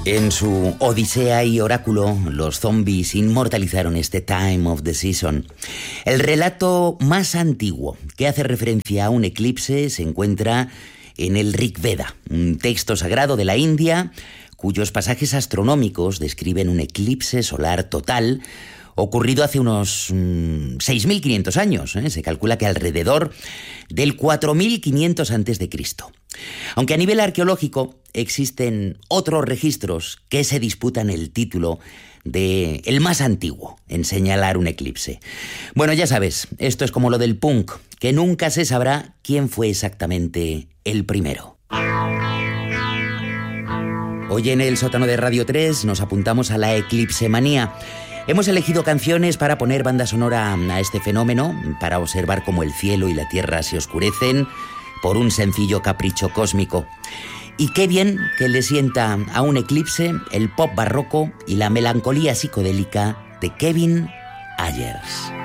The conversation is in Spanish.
En su Odisea y Oráculo, los zombies inmortalizaron este Time of the Season. El relato más antiguo que hace referencia a un eclipse se encuentra en el Rig Veda, un texto sagrado de la India, cuyos pasajes astronómicos describen un eclipse solar total ocurrido hace unos 6.500 años. Se calcula que alrededor del 4.500 a.C. Aunque a nivel arqueológico existen otros registros que se disputan el título de el más antiguo en señalar un eclipse. Bueno, ya sabes, esto es como lo del punk, que nunca se sabrá quién fue exactamente el primero. Hoy en el sótano de Radio 3 nos apuntamos a la eclipsemanía. Hemos elegido canciones para poner banda sonora a este fenómeno, para observar cómo el cielo y la tierra se oscurecen por un sencillo capricho cósmico. Y qué bien que le sienta a un eclipse el pop barroco y la melancolía psicodélica de Kevin Ayers.